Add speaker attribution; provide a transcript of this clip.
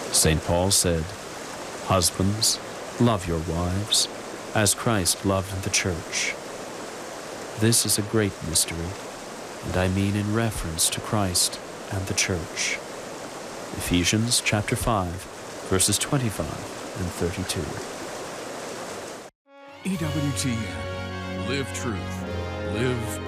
Speaker 1: St. Paul said, "Husbands, love your wives, as Christ loved the church." This is a great mystery, and I mean in reference to Christ and the church. Ephesians chapter 5, verses 25 and 32.
Speaker 2: EWTN. Live truth. Live